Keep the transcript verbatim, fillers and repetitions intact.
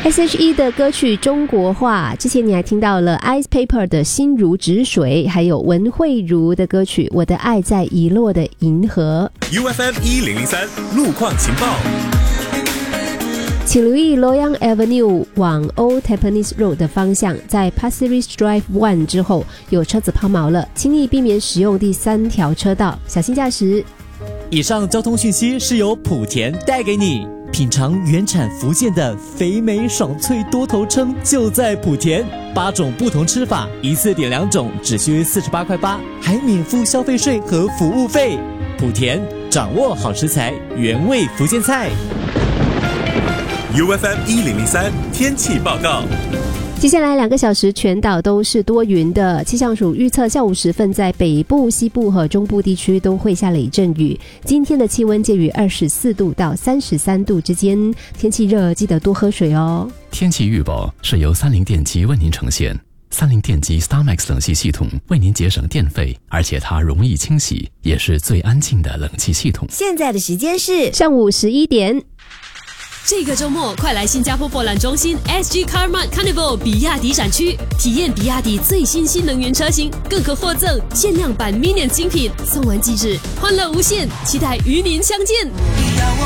S H E 的歌曲中国话，之前你还听到了 Ice Paper 的心如止水，还有文慧茹的歌曲我的爱在遗落的银河。 U F M 一零零三路况情报， 请留意 Loyang Avenue 往 Old Tampines Road 的方向，在 Pasir Ris Drive one 之后有车子抛锚了，请你避免使用第三条车道，小心驾驶。 以上交通讯息是由莆田带给你。品尝原产福建的肥美爽脆多头称就在莆田，八种不同吃法，一次点两种，只需四十八块八，还免付消费税和服务费。莆田掌握好食材，原味福建菜。 U F M 一零零三天气报告。 接下来两个小时全岛都是多云的，气象署预测下午时分在北部、西部和中部地区都会下雷阵雨。今天的气温介于二十四度到三十三度之间，天气热，记得多喝水哦。 天气预报是由三菱电机为您呈现。三菱电机 StarMax 冷气系统为您节省电费，而且它容易清洗，也是最安静的冷气系统。 现在的时间是上午十一点。 这个周末，快来新加坡博览中心 S G Carmart Carnival 比亚迪展区，体验比亚迪最新新能源车型，更可获赠限量版 Minion 精品，送完即止，欢乐无限，期待与您相见。